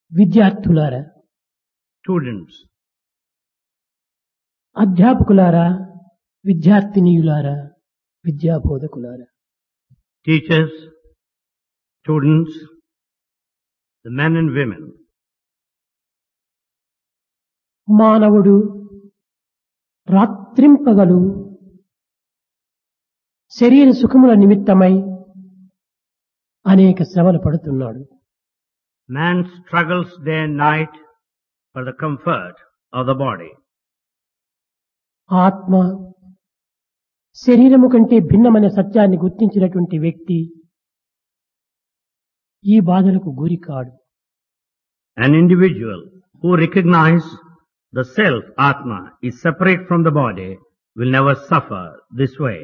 విద్యార్థులారా, Students, అధ్యాపకులారా, విద్యార్థినీయులారా, విద్యాబోధకులారా, teachers, students, the men and women. మానవుడు రాత్రింపగలు శరీర సుఖముల నిమిత్తమై అనేక శ్రమలు పడుతున్నాడు. Man struggles day and night for the comfort of the body. ఆత్మ శరీరము కంటే భిన్నమైన సత్యాన్ని గుర్తించినటువంటి వ్యక్తి ఈ బాధలకు గురి కాడు. An individual who recognizes the self, Atma, is separate from the body will never suffer this way.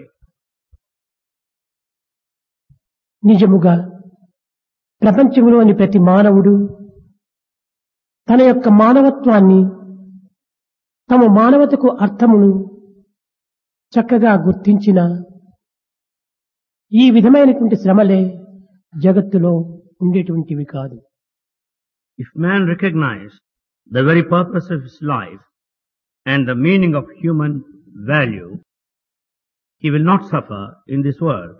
నిజముగా ప్రపంచంలోని ప్రతి మానవుడు తన యొక్క మానవత్వాన్ని, తమ మానవతకు అర్థమును చక్కగా గుర్తించిన ఈ విధమైనటువంటి శ్రమలే జగత్తులో ఉండేటువంటివి కాదు. If man recognizes the very purpose of his life and the meaning of human value, he will not suffer in this world.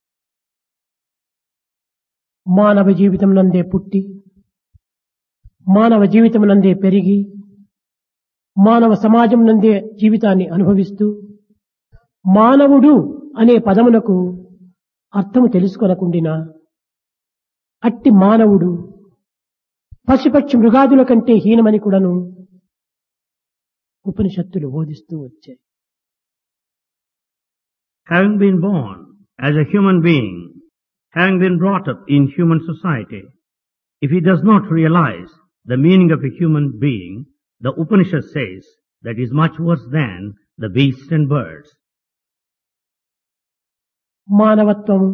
మానవ జీవితం నందే పుట్టి, మానవ జీవితం నందే పెరిగి, మానవ సమాజం నందే జీవితాన్ని అనుభవిస్తూ, మానవుడు అనే పదమునకు అర్థము తెలుసుకొనకుండినా అట్టి మానవుడు పశుపక్షి మృగాదుల కంటే హీనమని కూడాను ఉపనిషత్తులు బోధిస్తూ వచ్చాయి. Having been born as a human being, having been brought up in human society, if he does not realize the meaning of a human being, the Upanishad says that is much worse than the beasts and birds. మానవత్వము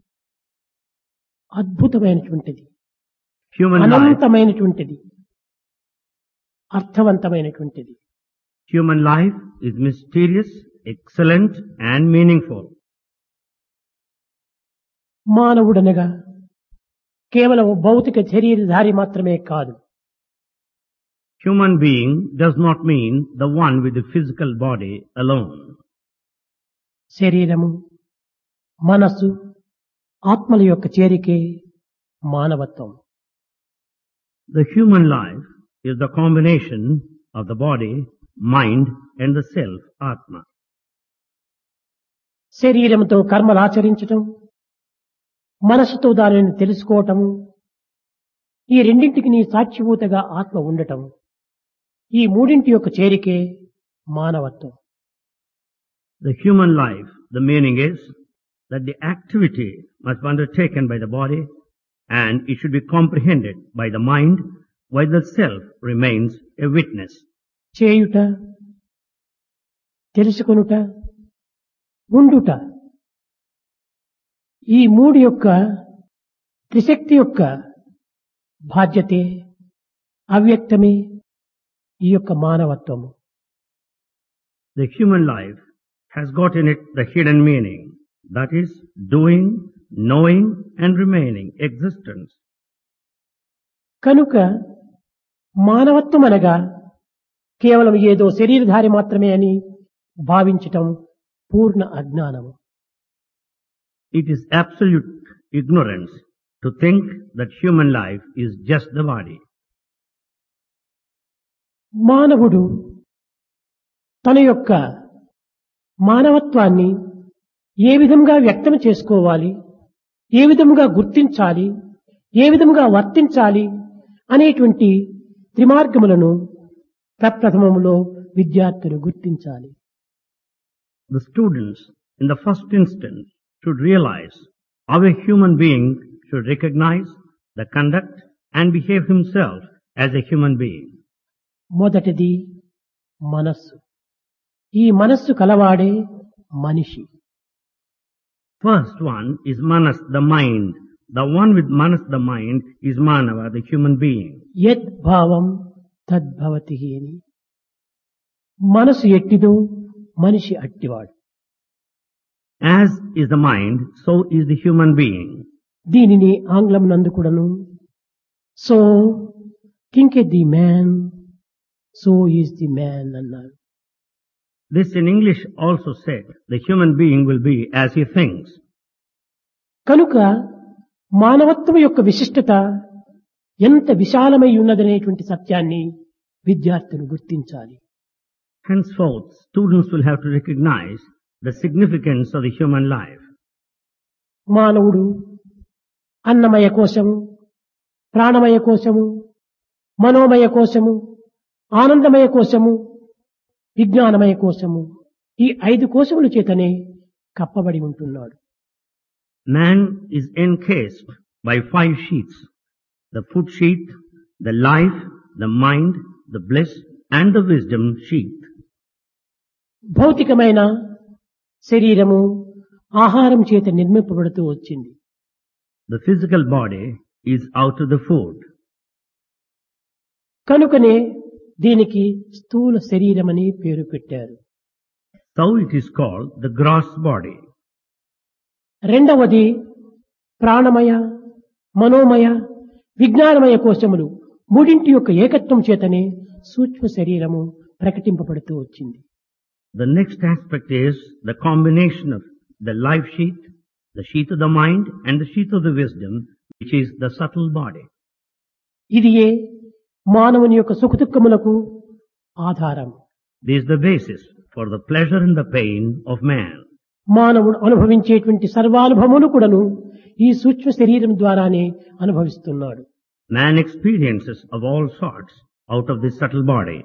అద్భుతమైనటువంటిది, Human life, అనంతమైనటువంటిది, అర్థవంతమైనటువంటిది. human life is mysterious, excellent and meaningful. మానవుడనగా కేవలం భౌతిక శరీరధారి మాత్రమే కాదు. Human being does not mean the one with the physical body alone. శరీరము, మనస్సు, ఆత్మల యొక్క చేరికే మానవత్వం. The human life is the combination of the body, mind and the self, Atma. శరీరంతో కర్మలు ఆచరించటం, మనస్సుతో దానిని తెలుసుకోవటము, ఈ రెండింటికి నీ సాక్షిభూతగా ఆత్మ ఉండటం, ఈ మూడింటి యొక్క చేరికే మానవత్వం. The human life, the meaning is that the activity must be undertaken by the body and it should be comprehended by the mind while the self remains a witness. చేయుట, తెలుసుకొనుట, ఉండుట, ఈ మూడు యొక్క త్రిశక్తి యొక్క బాధ్యతే, అవ్యక్తమే ఈ యొక్క మానవత్వము. The human life has got in it the hidden meaning, that is doing, knowing and remaining existence. కనుక మానవత్వం అనగా కేవలం ఏదో శరీరధారి మాత్రమే అని భావించటం పూర్ణ అజ్ఞానము. It is absolute ignorance to think that human life is just the body. మానవుడు తన యొక్క మానవత్వాన్ని ఏ విధంగా వ్యక్తం చేసుకోవాలి, ఏ విధంగా గుర్తించాలి, ఏ విధంగా వర్తించాలి అనేటువంటి త్రిమార్గములను ప్రప్రథమములో విద్యార్థులు గుర్తించాలి. The students in the first instance should realize how a human being should recognize the conduct and behave himself as a human being. మొదటిది మనస్సు. ఈ మనస్సు కలవాడే మనిషి. First one is Manas, the mind. The one with Manas, the mind, is Manava, the human being. యద్ భావం తద్భవతి అని. మనసు ఎట్టిదో మనిషి అట్టివాడు. As is the mind, so is the human being. దీనిని ఆంగ్లం నందు కూడాను so thinketh the man so is the man అన్నారు. This in English also said, the human being will be as he thinks. కనుక మానవత్వం యొక్క విశిష్టత ఎంత విశాలమై ఉన్నదనేటువంటి సత్యాన్ని విద్యార్థులు గుర్తించాలి. Henceforth, students will have to recognize the significance of the human life. మానవుడు అన్నమయ కోశము, ప్రాణమయ కోశము, మనోమయ కోశము, ఆనందమయ కోశము, విజ్ఞానమయ కోశము, ఈ 5 కోశముల చేతనే కప్పబడి ఉంటున్నాడు. Man is encased by 5 sheaths: the food sheath, the life, the mind, the bliss, and the wisdom sheath. భౌతికమైన శరీరము ఆహారం చేత నిర్మింపబడుతూ వచ్చింది. The physical body is out of the food. కనుకనే దీనికి స్థూల శరీరమని పేరు పెట్టారు. So it is called the gross body. రెండవది ప్రాణమయ, మనోమయ, విజ్ఞానమయ కోశములు మూడింటి యొక్క ఏకత్వం చేతనే సూక్ష్మ శరీరము ప్రకటింపబడుతూ వచ్చింది. The next aspect is the combination of the life sheath, the sheath of the mind, and the sheath of the wisdom, which is the subtle body. ఇదియే మానవుని యొక్క సుఖదుఖములకు ఆధారం. This is the basis for the pleasure and the pain of man. మానవుడు అనుభవించేటువంటి సర్వానుభవములు కూడాను ఈ సూక్ష్మ శరీరం ద్వారానే అనుభవిస్తున్నాడు. Man experiences of all sorts out of this subtle body.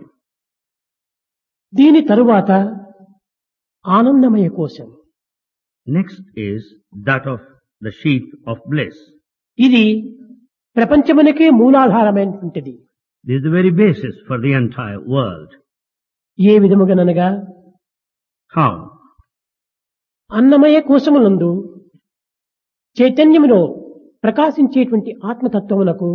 దీని తరువాత ఆనందమయ కోశం. Next is that of the sheath of bliss. ఇది ప్రపంచమునకే మూలాధారమైనటువంటిది. This is the very basis for the entire world. A విధముగానగా How? Annamayya కోశములందు చైతన్యములో ప్రకాశించేటువంటి ఆత్మతత్వమునకు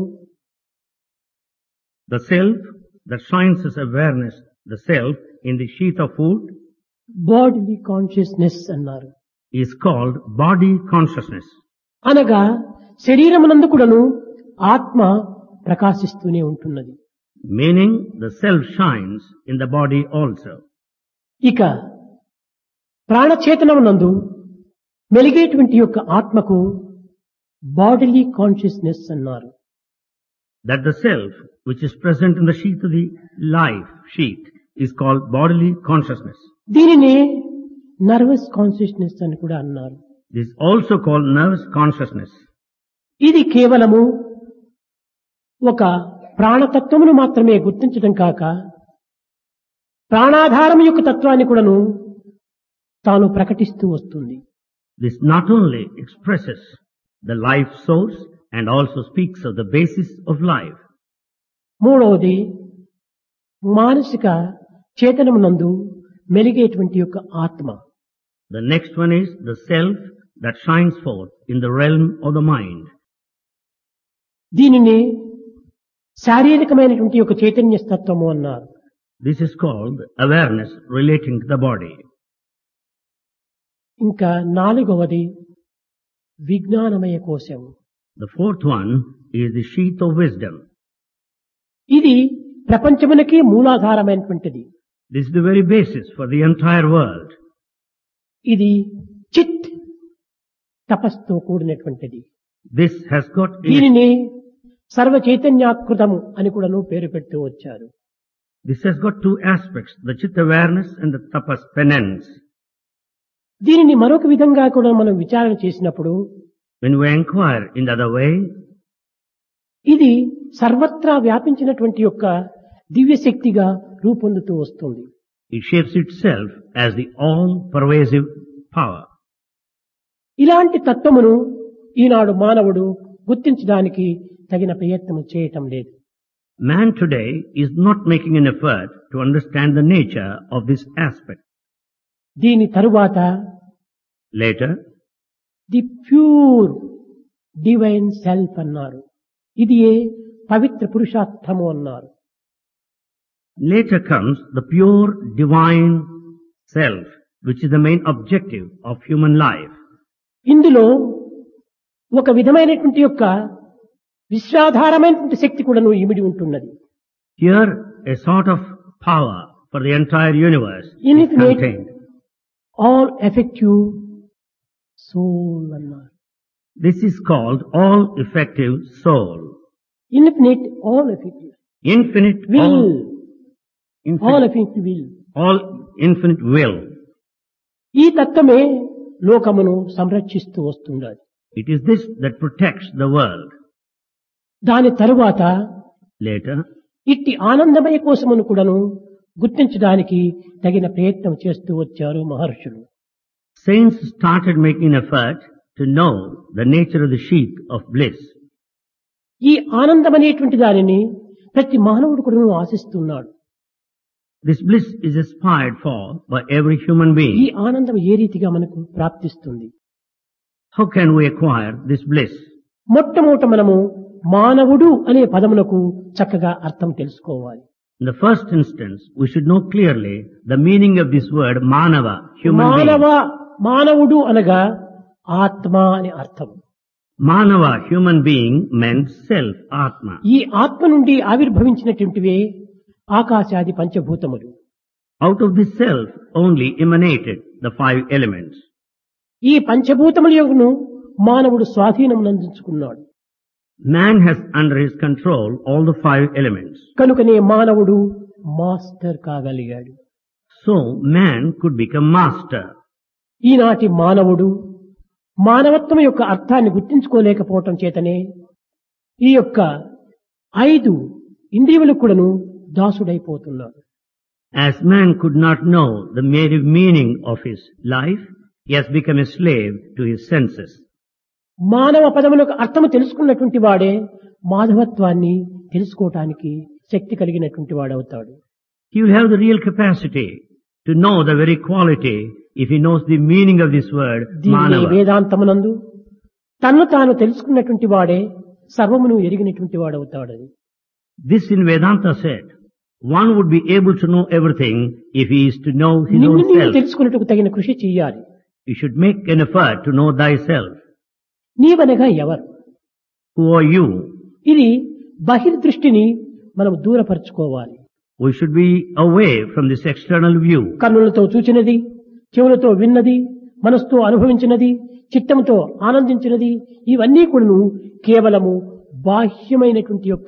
The self that shines as awareness, the self in the sheath of food, body consciousness అన్నారు. is called body consciousness. అనగా శరీరమునందు కూడాను ఆత్మ ప్రకాశిస్తూనే ఉంటున్నది. Meaning the self shines in the body also. ఇక ప్రాణచేతనమునందు మెలిగేటువంటి యొక్క ఆత్మకు bodily consciousness అన్నారు. That the self which is present in the sheath of the life sheath is called bodily consciousness. దీనిని nervous consciousness అని కూడా అన్నారు. This is also called nervous consciousness. ఇది కేవలము ఒక ప్రాణతత్వమును మాత్రమే గుర్తించడం కాక ప్రాణాధారం యొక్క తత్వాన్ని కూడాను తాను ప్రకటిస్తూ వస్తుంది. This not only expresses the life source and also speaks of the basis of life. మూడవది మానసిక చేతనమునందు మెలిగేటువంటి యొక్క ఆత్మ. The next one is the self that shines forth in the realm of the mind. దీనిని శారీరకమైనటువంటి ఒక చైతన్య తత్వము అన్నారు. This is called awareness relating to the body. ఇంకా నాలుగవది విజ్ఞానమయ కోశము. The fourth one is the sheath of wisdom. ఇది ప్రపంచమునకే మూలాధారమైనటువంటిది. This is the very basis for the entire world. ఇది చిత్ తపస్తో కూడినటువంటిది. This has got in it, దీనిని సర్వ చైతన్యాకృతము అని కూడాను పేరు పెడుతూ వచ్చారు. this has got 2 aspects, the chitta awareness and the tapas penance. దీనిని మరొక విధంగా కూడా మనం విచారణ చేసినప్పుడు When we inquire in the other way, ఇది సర్వత్రా వ్యాపించినటువంటి యొక్క దివ్య శక్తిగా రూపొందుతూ వస్తుంది. it shapes itself as the all-pervasive power. ఇలాంటి తత్వమును ఈనాడు మానవుడు గుర్తించడానికి తగిన ప్రయత్నం చేయటం లేదు. Man today is not making an effort to understand the nature of this aspect. దీని తరువాత Later, the pure divine self అన్నారు. ఇది పవిత్ర పురుషార్థము అన్నారు. later comes the pure divine self, which is the main objective of human life. ఇందులో ఒక విధమైనటువంటి యొక్క విశ్వాధారమైనటువంటి శక్తి కూడాను ఇమిడి ఉంటున్నది. Here, a sort of power for the entire universe is Infinite. contained. All effective soul అన్నారు. This is called all-effective soul. Infinite all effective Infinite, will infinite, all effective will. all infinite will. ఈ తత్వమే లోకమును సంరక్షిస్తూ వస్తున్నది. It is this that protects the world. దాని తరువాత Later, ఇట్టి ఆనందమయ కోసమును కూడాను గుర్తించడానికి తగిన ప్రయత్నం చేస్తూ వచ్చారు మహర్షులు. saints started making effort to know the nature of the sheath of bliss. ఈ ఆనందం అనేటువంటి దానిని ప్రతి మానవుడు కూడా ఆశిస్తున్నాడు. This bliss is aspired for by every human ఈ being. ఆనందం ఏ రీతిగా మనకు ప్రాప్తిస్తుంది? How can we acquire this bliss? మొట్టమొదట మనము మానవుడు అనే పదములకు చక్కగా అర్థం తెలుసుకోవాలి. In the first instance, we should know clearly the meaning of this word manava, human మానవుడు అనగా ఆత్మ అని అర్థం. being. Manava, human being, meant self, atma. ఈ ఆత్మ నుండి ఆవిర్భవించినటువంటివే ఆకాశాది పంచభూతములు. Out of this self only emanated the 5 elements. ఈ పంచభూతముల యొక్కను మానవుడు స్వాధీనమునందుకున్నాడు. Man has under his control all the 5 elements. కనుకనే మానవుడు master కాగలిగాడు. So man could become master. ఈనాటి మానవుడు మానవత్వం యొక్క అర్థాన్ని గుర్తించుకోలేకపోవటం చేతనే ఈ యొక్క 5 ఇంద్రియములకు కూడాను దాసుడైపోతున్నాడు. As man could not know the meaning of his life, he has become a slave to his senses. మానవ పదములకు అర్థము తెలుసుకున్నటువంటి వాడే మాధవత్వాన్ని తెలుసుకోవటానికి శక్తి కలిగినటువంటి వాడవుతాడు. He will have the real capacity to know the very quality if he knows the meaning of this word, దీనిని manava. వేదాంతమునందు తన్ను తాను తెలుసుకున్నటువంటి వాడే సర్వమును ఎరిగినటువంటి వాడవుతాడని. This in Vedanta said, one would be able to know everything if he is to know his నిన్ను own నీవు self. తెలుసుకున్నట్టుకు తగిన కృషి చెయ్యాలి. You should make an effort to know thyself. నీవనగా ఎవరు? Who are you? ఇది బహిర్దృష్టిని మనం దూరపరచుకోవాలి. We should be away from this external view. కన్నులతో చూచినది, చెవులతో విన్నది, మనసుతో అనుభవించినది, చిత్తముతో ఆనందించినది, ఇవన్నీ కూడాను కేవలము బాహ్యమైనటువంటి యొక్క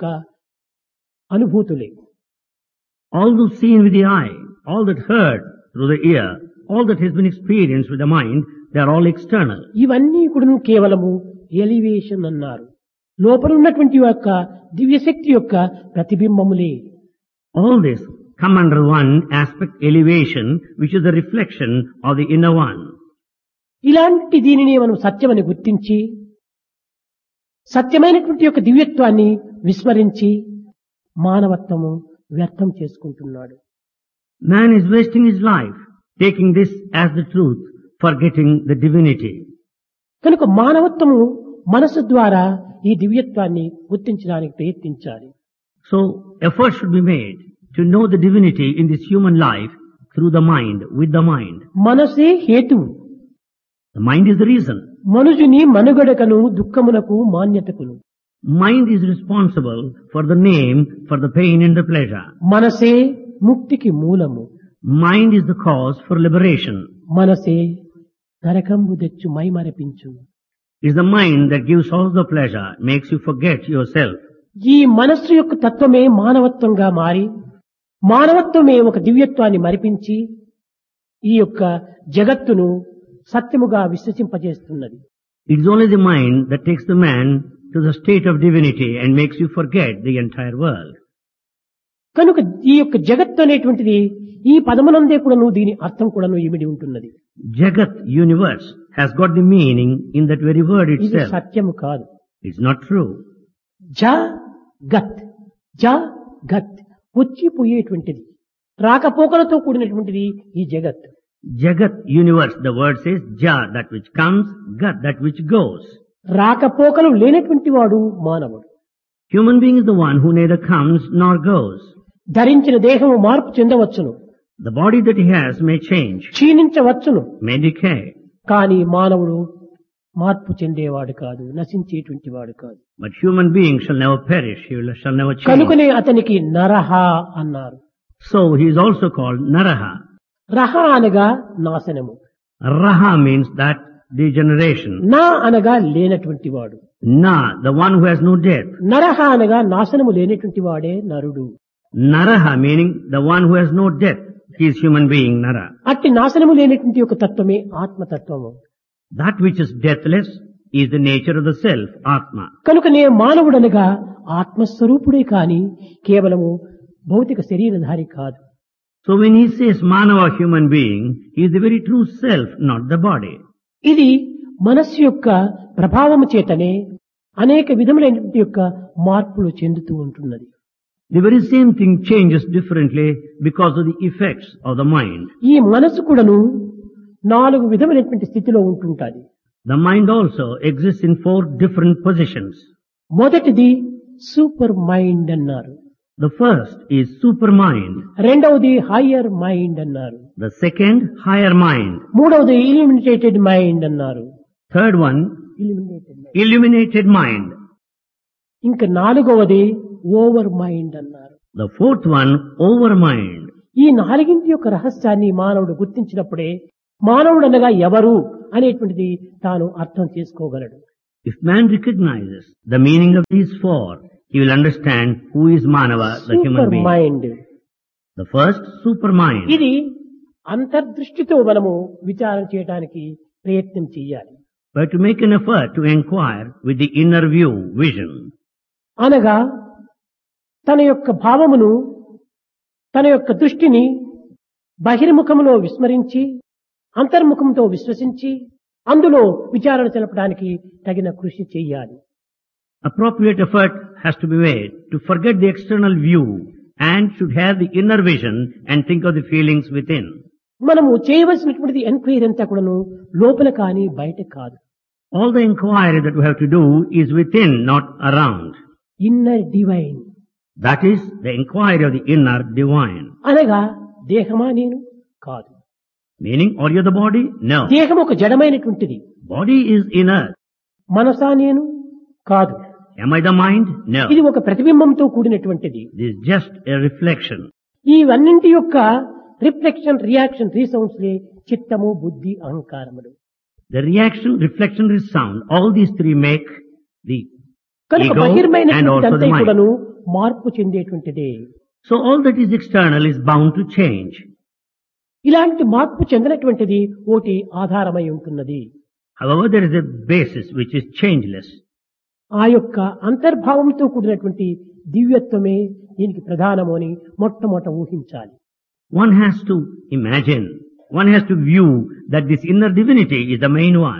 అనుభూతులే. All those seen with the eye, all that heard through the ear, all that has been experienced with the mind, they are all external. ఇవన్నీ కూడాను కేవలము ఎలివేషన్ అన్నారు. లోపల ఉన్నటువంటి యొక్క దివ్యశక్తి యొక్క ప్రతిబింబములే. All this come under one aspect, elevation, which is the reflection of the inner one. ఇలాంటి దీనిని మనం సత్యమని గుర్తించి సత్యమైనటువంటి యొక్క దివ్యత్వాన్ని విస్మరించి మానవత్వము వ్యర్థం చేసుకుంటున్నాడు. Man is wasting his life, taking this as the truth, forgetting the divinity. కనుక మానవత్వము మనసు ద్వారా ఈ దివ్యత్వాన్ని గుర్తించడానికి ప్రయత్నించాలి. So effort should be made to know the divinity in this human life through the mind, with the mind. మనసే హేతువు. The mind is the reason. మనుజుని మనుగడకను దుఃఖమునకు మాన్యతకును. Mind is responsible for the name, for the pain and the pleasure. మనసే ముక్తికి మూలము. Mind is the cause for liberation. మనసే నరకంబు తెచ్చు మైమరపించు. It's the mind that gives all the pleasure, makes you forget yourself. ఈ మనస్సు యొక్క తత్వమే మానవత్వంగా మారి మానవత్వమే ఒక దివ్యత్వాన్ని మరిపించి ఈ యొక్క జగత్తును సత్యముగా విశ్వసింపజేస్తున్నది. It is only the mind that takes the man to the state of divinity and makes you forget the entire world. కనుక ఈ యొక్క జగత్తు అనేటువంటిది ఈ పదమునందే కూడాను దీని అర్థం కూడాను ఇమిడి ఉంటున్నది. Jagat, universe, has got the meaning in that very word ఇది itself. సత్యము కాదు. It's not true. జగత్ జగత్ వచ్చిపోయేటువంటిది, రాకపోకలతో కూడినటువంటిది ఈ జగత్. Jagat, universe, the word says Ja, that which comes, Gat, that which goes. రాకపోకలు లేనటువంటి వాడు మానవుడు. Human being is the one who neither comes nor goes. ధరించిన దేహము మార్పు చెందవచ్చును, The body that he has may change, క్షీణించవచ్చును. may decay. కానీ మానవుడు మార్పు చెందేవాడు కాదు, నశించేటువంటి వాడు కాదు. But human being shall never perish, shall never change. కనుకనే అతనికి నరహ అన్నారు. So he is also called Naraha. రహ అనగా నాశనము, Raha means that degeneration. నా అనగా లేనటువంటి వాడు, Na, the one who has no death. నరహ అనగా నాశనము లేనటువంటి వాడే నరుడు. Naraha meaning the one who has no death. He is human being, Nara. అట్టి నాశనము లేనటువంటి ఒక తత్వమే ఆత్మతత్వము. That which is deathless is the nature of the self, Atma. కనుకనే మానవుడనగా ఆత్మస్వరూపుడే కాని కేవలము భౌతిక శరీరధారి కాదు. So when he says Manava human being, he is the very true self, not the body. ఇది మనస్సు యొక్క ప్రభావము చేతనే అనేక విధములైనటువంటి యొక్క మార్పులు చెందుతూ ఉంటున్నది. The very same thing changes differently because of the effects of the mind. ఈ మనస్సు కూడాను 4 విధములైనటువంటి స్థితిలో ఉంటుంటాది. The mind also exists in 4 different positions. మొదటిది సూపర్ మైండ్ అన్నారు, The first is supermind. రెండవది హయ్యర్ మైండ్ అన్నారు, The second, higher mind. మూడవది ఇల్యూమినేటెడ్ మైండ్ అన్నారు. Third one, illuminated mind. ఇంకా 4వది ఓవర్ మైండ్ అన్నారు. The fourth one, over mind. ఈ 4 యొక్క రహస్యాన్ని మానవుడు గుర్తించినప్పుడే మానవుడు అనగా ఎవరు అనేటువంటిది తాను అర్థం చేసుకోగలడు. If man recognizes the meaning of these 4, he will understand who is Manava, the human super being. Mind, The first, supermind. ఇది అంతర్దృష్టితో మనము విచారణ చేయడానికి ప్రయత్నం చేయాలి. But to make an effort to inquire with the inner view, vision. అనగా తన యొక్క భావమును, తన యొక్క దృష్టిని బహిర్ముఖములో విస్మరించి అంతర్ముఖంతో విశ్వసించి అందులో విచారణ తెలపడానికి తగిన కృషి చేయాలి. Appropriate effort has to be made to forget the external view and should have the inner vision and think of the feelings within. మనము చేయవలసినటువంటిది ఎంక్వైరీ అంతా కూడాను లోపల కానీ బయట కాదు. All the inquiry that we have to do is within, not around. Inner divine That is the inquiry of the inner divine. అనగా దేహమా నేను కాదు, Meaning, are you the body? No. దేహం ఒక జడమైనటువంటిది. Body is inert. మనసా నేను కాదు, Am I the mind? No. ఇది ఒక ప్రతిబింబంతో కూడినటువంటిది. This is just a reflection. ఇవన్నింటి యొక్క రిఫ్లెక్షన్, రియాక్షన్, రీసౌండ్స్లే చిత్తము, బుద్ధి, అహంకారములు. The reaction, reflection, resound, all these 3 make the కనుక ego and బహిర్మైనటువంటి also అంతా the mind. కూడాను మార్పు చెందేటువంటిదే. So all that is external is bound to change. ఇలాంటి మార్పు చెందినటువంటిది ఒకటి ఆధారమై ఉంటున్నది. However, there is a basis which is changeless. ఆ యొక్క అంతర్భావంతో కూడినటువంటి దివ్యత్వమే దీనికి ప్రధానము అని మొట్టమొదట ఊహించాలి. One has to imagine, one has to view that this inner divinity is the main one.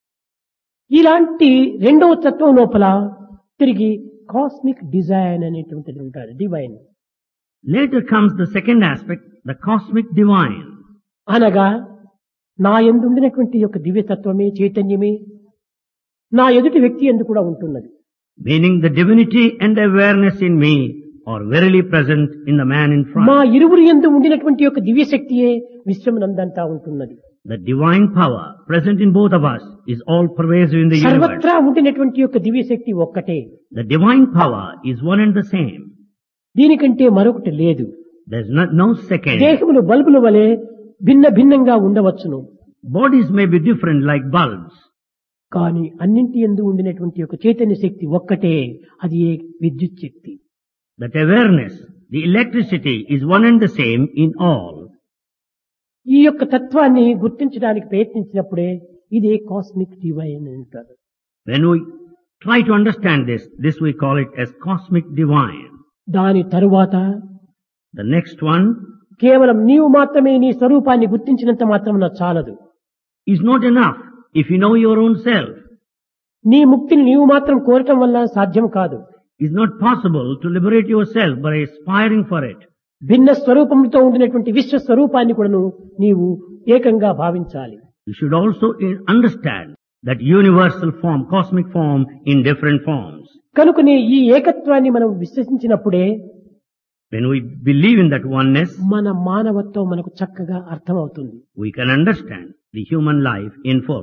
ఇలాంటి రెండవ తత్వం లోపల తిరిగి కాస్మిక్ డిజైన్ అనేటువంటిది ఉంటారు, divine. Later comes the second aspect, the cosmic divine. అనగా నా యందు ఉండినటువంటి యొక్క దివ్యతత్వమే, చైతన్యమే నా ఎదుటి వ్యక్తి యందు కూడా ఉంటున్నది. Meaning the divinity and awareness in me are verily present in the man in మా front. ఇరువురి యందు ఉండినటువంటి యొక్క దివ్యశక్తియే విశ్వమునందంతా ఉంటున్నది. The divine power present in both of us is all pervasive in the universe. సర్వత్రా ఉండినటువంటి యొక్క దివ్యశక్తి ఒక్కటే. The divine power is one and the same. దీనికంటే మరొకటి లేదు. There is no second. దేహములు బల్బుల వలె భిన్న భిన్నంగా ఉండవచ్చును, Bodies may be different like bulbs. కానీ అన్నింటి యందు ఉండినటువంటి యొక్క చైతన్య శక్తి ఒక్కటే, అది ఏ విద్యుత్ శక్తి. That awareness, the electricity is one and the same in all. ఈ యొక్క తత్వాన్ని గుర్తించడానికి ప్రయత్నించినప్పుడే ఇదే కాస్మిక్ డివైన్ అంటారు. When we try to understand this we call it as cosmic divine. దాని తరువాత The next one కేవలం నీవు మాత్రమే నీ స్వరూపాన్ని గుర్తించినంత మాత్రమున చాలదు. is not enough if you know your own self. నీ ముక్తిని నీవు మాత్రం కోరటం వల్ల సాధ్యం కాదు. It's not possible to liberate yourself by aspiring for it. భిన్న స్వరూపంతో ఉండినటువంటి విశ్వ స్వరూపాన్ని కూడాను నీవు ఏకంగా భావించాలి. You should also understand that universal form, cosmic form in different forms. కనుకనే ఈ ఏకత్వాన్ని మనం విశ్వసించినప్పుడే When we believe in that oneness, మన మానవత్వం మనకు చక్కగా అర్థమవుతుంది. we can understand the human life in full.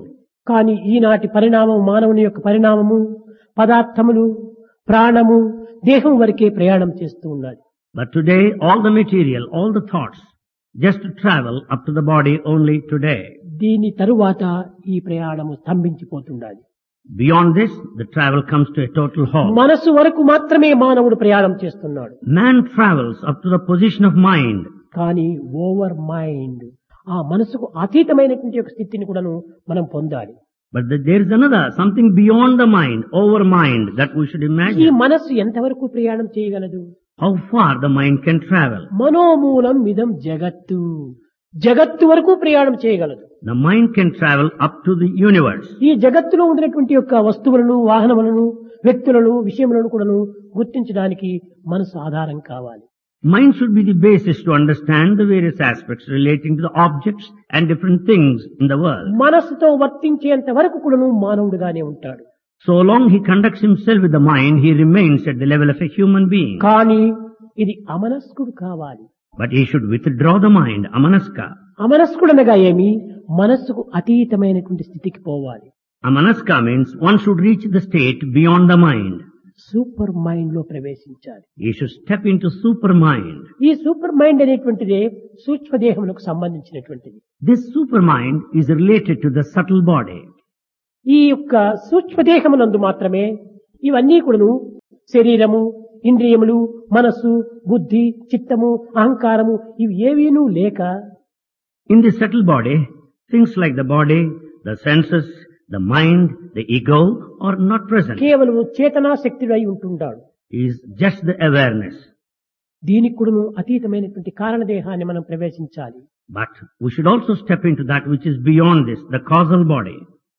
కానీ ఈనాటి పరిణామం మానవుని యొక్క పరిణామము పదార్థములు ప్రాణము దేహం వరకే ప్రయాణం చేస్తూ ఉన్నది. But today, all the material, all the thoughts, just travel up to the body only today. దీని తరువాత ఈ ప్రయాణము స్తంభించిపోతున్నది. Beyond this, the travel comes to a total halt. మనసు వరకు మాత్రమే మానవుడు ప్రయాణం చేస్తున్నాడు. Man travels up to the position of mind. కానీ ఓవర్ మైండ్ ఆ మనసుకు అతీతమైనటువంటి ఒక స్థితిని కూడాను మనం పొందాలి. But there is another, something beyond the mind, over mind, that we should ఈ imagine. మనస్సు ఎంతవరకు ప్రయాణం చేయగలదు? How far the mind can travel. మనోమూలం ఇదం జగత్తు, జగత్తు వరకు ప్రయాణం చేయగలదు. The mind can travel up to the universe. ఈ జగత్తులో ఉండినటువంటి యొక్క వస్తువులను వాహనములను వ్యక్తులను విషయములను కూడాను గుర్తించడానికి మనసు ఆధారం కావాలి. Mind should be the basis to understand the various aspects relating to the objects and different things in the world. మనసుతో వర్తించేంత వరకు కూడాను మానవుడిగానే ఉంటాడు. So long he conducts himself with the mind, he remains at the level of a human being. కానీ ఇది అమనస్కుడు కావాలి. But he should withdraw the mind, amanaska. అమనస్కుడు అనగా ఏమి? మనస్సుకు అతీతమైనటువంటి స్థితికి పోవాలి. Amanaska means one should reach the state beyond the mind. Super mind లో ప్రవేశించాలి. He should step into super mind. ఈ సూపర్ మైండ్ అనేటువంటిదే సూక్ష్మదేహములకు సంబంధించినటువంటిది. This super mind is related to the subtle body. ఈ యొక్క సూక్ష్మదేహమునందు మాత్రమే ఇవన్నీ కూడాను శరీరము ఇంద్రియములు మనస్సు బుద్ధి చిత్తము అహంకారము ఇవి ఏవీనూ లేక In the subtle body, things like the body, the senses, the mind, the ego are not present. కేవలం చేతనా శక్తుడు అయి ఉంటుంటాడు. He is just the awareness. దీనికి కూడాను అతీతమైనటువంటి కారణదేహాన్ని మనం ప్రవేశించాలి. But we should also step into that which is beyond this, the causal body.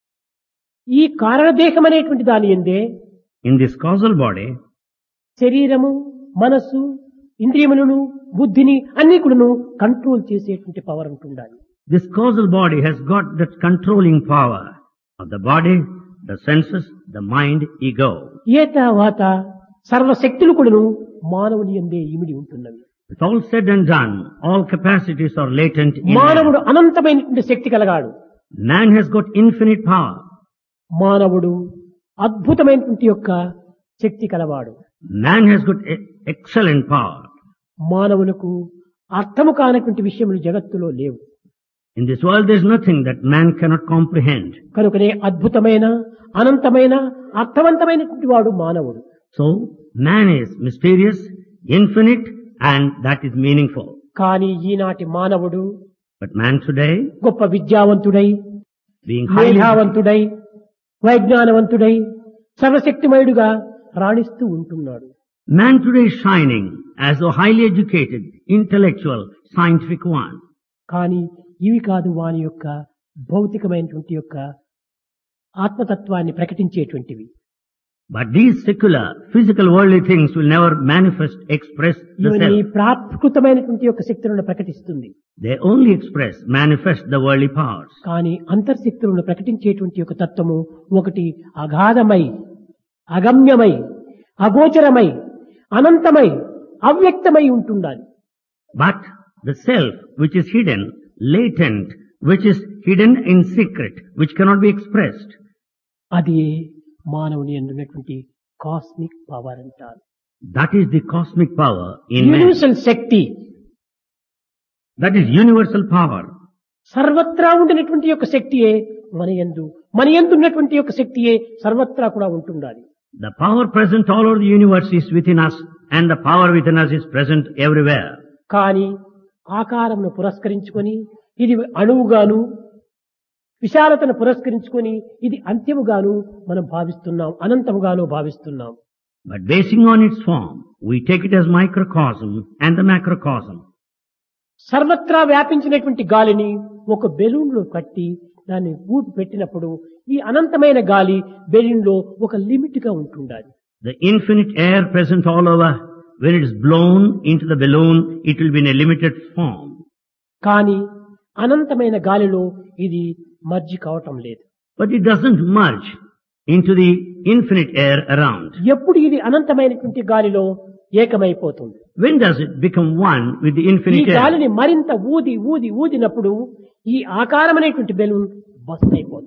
ఈ కారణదేహం అనేటువంటి దాని యందే In this causal body, శరీరము మనస్సు ఇంద్రియములను బుద్ధిని అన్ని కూడాను కంట్రోల్ చేసేటువంటి పవర్ ఉంటుండాలి. this causal body has got that controlling power of the body, the senses, the mind, ego. ఏతావాత సర్వశక్తులు కూడాను మానవుని యందే ఇమిడి ఉంటున్నవి. With all said and done, all capacities are latent in man. మానవుడు అనంతమైనటువంటి శక్తి కలగాడు. Man has got infinite power. మానవుడు అద్భుతమైనటువంటి యొక్క శక్తి కలవాడు. Man has got excellent power. మానవులకు అర్థము కానటువంటి విషయములు జగత్తులో లేవు. In this world there is nothing that man cannot comprehend. కనుకనే అద్భుతమైన అనంతమైన అర్థవంతమైనటువంటి వాడు మానవుడు. So, man is mysterious, infinite, and that is meaningful. కానీ ఈనాటి మానవుడు But man today, గొప్ప విద్యావంతుడై being highly, మేధావంతుడై వైజ్ఞానవంతుడై సర్వశక్తిమయుడుగా రాణిస్తూ ఉంటున్నాడు. man today is shining as a highly educated, intellectual, scientific one. కానీ ఇవి కాదు వాని యొక్క భౌతికమైనటువంటి యొక్క ఆత్మతత్వాన్ని ప్రకటించేటువంటివి. But these secular, physical, worldly things will never manifest, express the ఇవన్నీ self. ప్రాకృతమైనటువంటి యొక్క శక్తులను ప్రకటిస్తుంది. They only express, manifest the worldly powers. కానీ అంతర్శక్తులను ప్రకటించేటువంటి యొక్క తత్వము ఒకటి అగాధమై అగమ్యమై అగోచరమై అనంతమై అవ్యక్తమై ఉంటుండాలి. But the self, which is hidden, latent, which is hidden in secret, which cannot be expressed, అది మానవుని అందున్నటువంటి కాస్మిక్ పవర్ అంటారు. that is the cosmic power in man. Universal Shakti, That is universal power. సర్వత్రా ఉండినటువంటి యొక్క శక్తియే మన యందు ఉన్నటువంటి యొక్క శక్తియే సర్వత్రా కూడా ఉంటుండాలి. The power present all over the universe is within us, and the power within us is present everywhere. కానీ ఆకారమును పురస్కరించుకొని ఇది అణువుగాను విశాలతను పురస్కరించుకొని ఇది అంత్యముగాను మనం భావిస్తున్నాం, అనంతముగాను భావిస్తున్నాం. But basing on its form, we take it as microcosm and the macrocosm. సర్వత్రా వ్యాపించినటువంటి గాలిని ఒక బెలూన్ లో కట్టి దాన్ని ఊపి పెట్టినప్పుడు ఈ అనంతమైన గాలి బెలూన్ లో ఒక లిమిట్ గా ఉంటుండాలి. The infinite air present all over, when it is blown into the balloon, it will be in a limited form. కానీ అనంతమైన గాలిలో ఇది మర్జి కావటం లేదు. But it doesn't merge into the infinite air around. ఎప్పుడు ఇది అనంతమైనటువంటి గాలిలో ఏకమైపోతుంది. When does it become one with the ఈ infinite air? గాలిని మరింత ఊదినప్పుడు ఈ ఆకారమైనటువంటి బెలూన్ బస్ట్ అయిపోతుంది.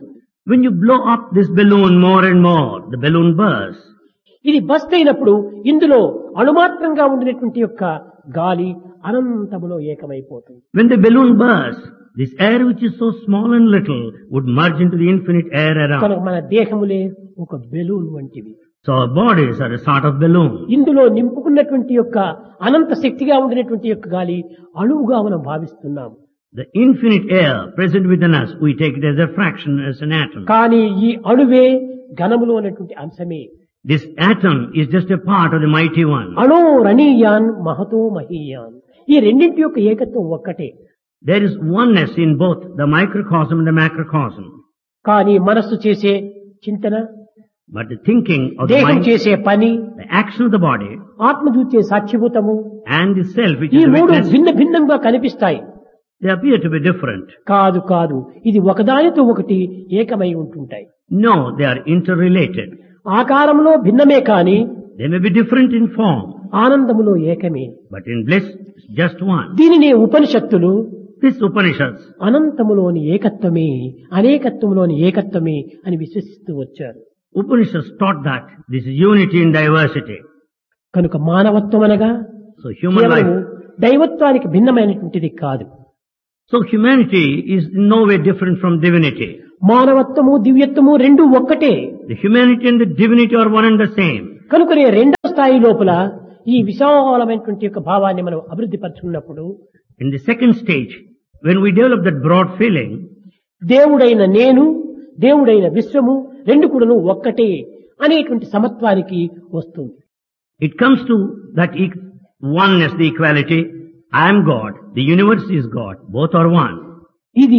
When you blow up this balloon more and more, the balloon bursts. ఇది బస్ట్ అయినప్పుడు ఇందులో అణుమాత్రంగా ఉండినటువంటి యొక్క గాలి అనంతములో ఏకమైపోతుంది. When the balloon bursts, this air which is so small and little would merge into the infinite air around. కనుక మన దేహములే ఒక balloon వంటివి. So our bodies are a sort of balloon. ఇందులో నింపుకున్నటువంటి యొక్క అనంత శక్తిగా ఉండినటువంటి యొక్క గాలి అణువుగా మనం భావిస్తున్నాం. The infinite air present within us, we take it as a fraction, as an atom. కానీ ఈ అణువే ఘనములో ఉన్నటువంటి అంశమే. This atom is just a part of the mighty one. అణో రణీయాన్ Mahato మహీయాన్. ఈ రెండింటి యొక్క ఏకత్వం ఒక్కటే. There is oneness in both the microcosm and the macrocosm. కానీ మనస్సు చేసే చింతన, But the thinking of the దేహం mind, చేసే పని, the action of the body, ఆత్మ చూచే సాక్షిభూతము, and the self which ఈ is the మూడు witness, భిన్న భిన్నంగా కనిపిస్తాయి. they appear to be different. కాదు కాదు, ఇది ఒకదానితో ఒకటి ఏకమై ఉంటుంటాయి. No, they are interrelated. ఆకారంలో భిన్నమే కాని They may be different in form, ఆనందములో ఏకమే. but in bliss, it's just one. దీనిని ఉపనిషత్తులు This Upanishads, అనంతములోని ఏకత్వమే అనేకత్వములోని ఏకత్వమే అని విశ్వసిస్తూ వచ్చారు. Upanishads taught that this is unity in diversity. కనుక మానవత్వం అనగా So human కేవలము life, దైవత్వానికి భిన్నమైనటువంటిది కాదు. so humanity is in no way different from divinity. మానవత్వము దివ్యత్వము రెండు ఒక్కటే. The humanity and the divinity are one and the same. కనుకనే రెండవ స్థాయి లోపల ఈ విశాలమైనటువంటి యొక్క భావాన్ని మనం అభివృద్ధి పరుచుకున్నప్పుడు In the second stage, when we develop that broad feeling, దేవుడైన నేను, దేవుడైన విశ్వము రెండు కూడాను ఒక్కటే అనేటువంటి సమత్వానికి వస్తుంది. it comes to that oneness, the equality. I am God, the universe is God, both are one. ఇది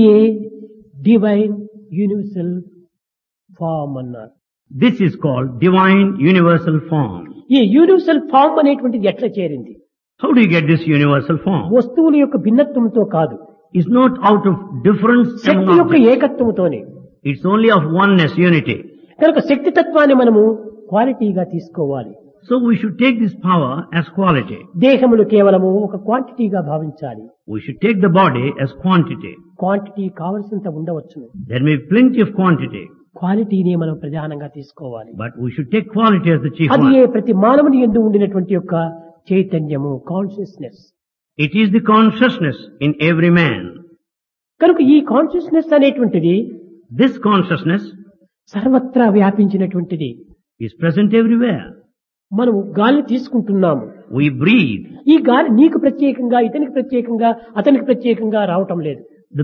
డివైన్ యూనివర్సల్ ఫార్మ్ అన్నారు. This is called divine universal form. ఈ యూనివర్సల్ ఫార్మ్ అనేటువంటిది ఎట్లా చేరింది? How do you get this universal form? వస్తువుల యొక్క భిన్నత్వంతో కాదు, It's not out of difference Shakti among యొక్క objects. ఏకత్వంతోనే. It's only of oneness, unity. కనుక శక్తి తత్వాన్ని మనము క్వాలిటీగా తీసుకోవాలి. So we should take this power as quality. దేహములు కేవలము ఒక క్వాంటిటీగా భావించాలి. We should take the body as quantity. Quantity కావలసినంత ఉండవచ్చును, There may be plenty of quantity, క్వాలిటీని మనం ప్రధానంగా తీసుకోవాలి. but we should take quality as the chief అది one. ప్రతి మానవుని యందు ఉండినటువంటి యొక్క చైతన్యము, consciousness. It is the consciousness in every man. కనుక ఈ కాన్షియస్నెస్ అనేటువంటిది This consciousness సర్వత్రా వ్యాపించినటువంటిది. is present everywhere. మనము గాలి తీసుకుంటున్నాము. We breathe. ఈ గాలి నీకు ప్రత్యేకంగా, ఇతనికి ప్రత్యేకంగా, అతనికి ప్రత్యేకంగా రావటం లేదు.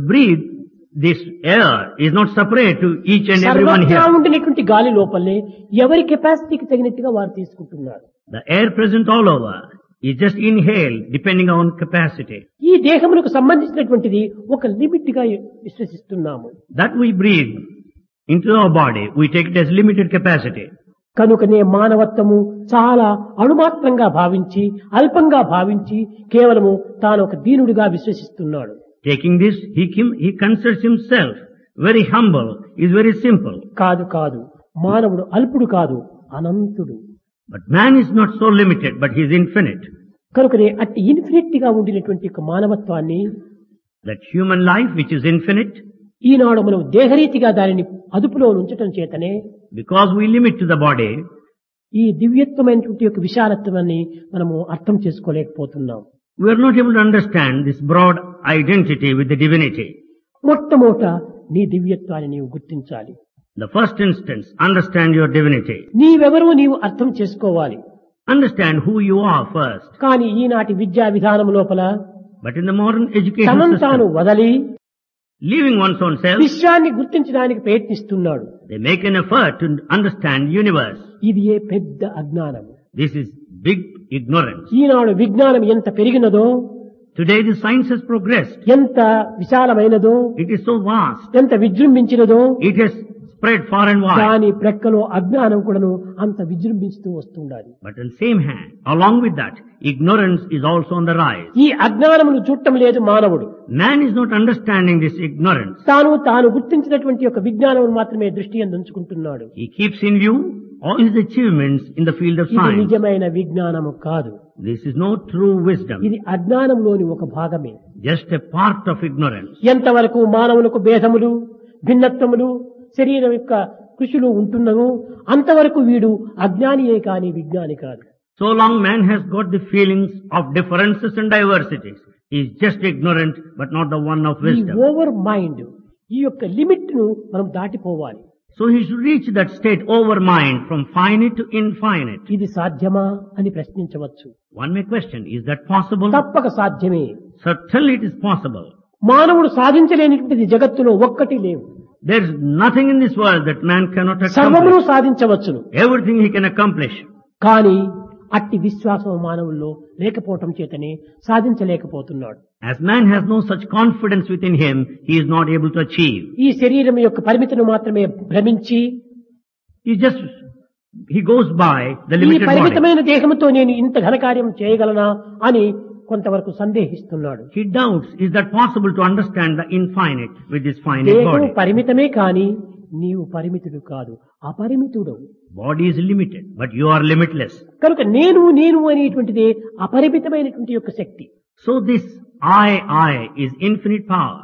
This air is not separate to each and everyone సర్వత్రా here. ఉండినటువంటి గాలి లోపలనే ఎవరి కెపాసిటీకి తగినట్టుగా వారు తీసుకుంటున్నారు. The air present all over is just inhaled depending on capacity. ఈ దేహములకు సంబంధించినటువంటిది ఒక లిమిట్ గా విశ్వసిస్తున్నాము. That we breathe into our body, we take it as limited capacity. కనుకనే మానవత్వము చాలా అణుమాత్రంగా భావించి, అల్పంగా భావించి కేవలము తాను ఒక దీనుడిగా విశ్వసిస్తున్నాడు. Taking this, he considers himself very humble, is very simple. కాదు కాదు, మానవుడు అల్పుడు కాదు, అనంతుడు. But man is not so limited, but he is infinite. కనుకనే అట్టి ఇన్ఫినిట్ గా ఉండినటువంటి యొక్క మానవత్వాన్ని, That human life which is infinite, ఈనాడు మనం దేహరీతిగా దానిని అదుపులో ఉంచటం చేతనే because we limit to the body, ఈ దివ్యత్వమైనటువంటి యొక్క విశాలత్వాన్ని మనము అర్థం చేసుకోలేకపోతున్నాం. we are not able to understand this broad identity with the divinity. మొట్టమొదట నీ దివ్యత్వాన్ని నీవు గుర్తించాలి. The first instance, understand your divinity. నీవెవరో నీవు అర్థం చేసుకోవాలి. Understand who you are first. కానీ ఈనాటి విద్యా విధానం లోపల But in the modern education తనను తాను system, వదలి leaving one's own self, విశ్వాన్ని గుర్తించడానికి ప్రయత్నిస్తున్నాడు. they make an effort to understand universe. ఇది ఏ పెద్ద అజ్ఞానం. This is big ignorance. ఈనాడు విజ్ఞానం ఎంత పెరిగినదో, Today the science has progressed. ఎంత విశాలమైనదో, It is so vast. ఎంత విజృంభించినదో, It has spread far and wide. దాని ప్రక్కలో అజ్ఞానం కూడాను అంత విజృంభిస్తూ వస్తుండాలి. But on the same hand, along with that, ignorance is also on the rise. ఈ అజ్ఞానమును చూడటం లేదు మానవుడు. Man is not understanding this ignorance. తాను గుర్తించినటువంటి యొక్క విజ్ఞానం మాత్రమే దృష్టి యందు ఉంచుకుంటున్నాడు. He keeps in view all his achievements in the field of ఇది science. నిజమైన విజ్ఞానము కాదు. This is no true wisdom, ఇది అజ్ఞానంలోని ఒక భాగమే. just a part of ignorance. ఎంతవరకు మానవులకు భేదములు, భిన్నత్వములు, శరీరం యొక్క కృషిలో ఉంటున్నదో అంతవరకు వీడు అజ్ఞానియే కాని విజ్ఞాని కాదు. So long man has got the feelings of differences and diversities. He is just ignorant, but not the one of ఈ wisdom. ఓవర్ మైండ్ ఈ యొక్క లిమిట్ ను మనం దాటిపోవాలి. So he should reach that state over mind from finite to infinite. ఇది సాధ్యమా అని ప్రశ్నించవచ్చు. One may question, is that possible? తప్పక సాధ్యమే. Certainly it is possible. మానవుడు సాధించలేనిటువంటిది జగత్తులో ఒక్కటి లేవు. There is nothing in this world that man cannot సర్వమును accomplish. సాధించవచ్చును. Everything he can accomplish. కానీ అట్టి విశ్వాసం మానవుల్లో లేకపోవటం చేతనే సాధించలేకపోతున్నాడు. As man has no such confidence within him, he is not able to achieve. ఈ శరీరం యొక్క పరిమితిని మాత్రమే భ్రమించి He goes by the ఈ limited body. పరిమితమైన దేహంతో నేను ఇంత ఘనకార్యం చేయగలనా అని కొంతవరకు సందేహిస్తున్నాడు. He doubts, is that possible to understand the infinite with this finite దేహం body? పరిమితమే కాని నీవు పరిమితుడు కాదు, అపరిమితుడు. Body is limited, but you are limitless. కనుక నేను అనేటువంటిదే అపరిమితమైనటువంటి యొక్క శక్తి. So this I is infinite power.